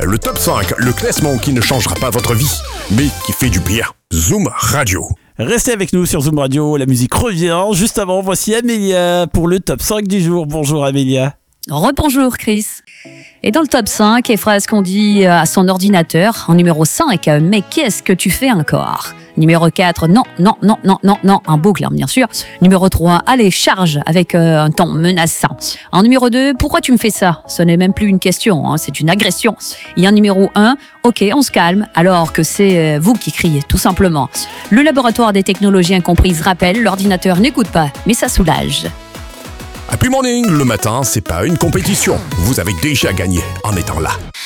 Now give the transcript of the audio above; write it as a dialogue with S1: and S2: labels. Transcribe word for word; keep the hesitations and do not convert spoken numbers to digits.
S1: Le top cinq, le classement qui ne changera pas votre vie, mais qui fait du bien. Zoom Radio.
S2: Restez avec nous sur Zoom Radio, la musique revient. Juste avant, voici Amélia pour le top cinq du jour. Bonjour Amélia.
S3: Rebonjour Chris. Et dans le top cinq, les phrases qu'on dit à son ordinateur. En numéro cinq, mais qu'est-ce que tu fais encore? Numéro quatre, non, non, non, non, non, non, un boucle, bien sûr. Numéro trois, allez, charge, avec euh, un ton menaçant. En numéro deux, pourquoi tu me fais ça? Ce n'est même plus une question, hein, c'est une agression. Et en numéro un, ok, on se calme, alors que c'est euh, vous qui criez, tout simplement. Le laboratoire des technologies incomprises rappelle, l'ordinateur n'écoute pas, mais ça soulage.
S1: Happy Morning, le matin, c'est pas une compétition. Vous avez déjà gagné en étant là.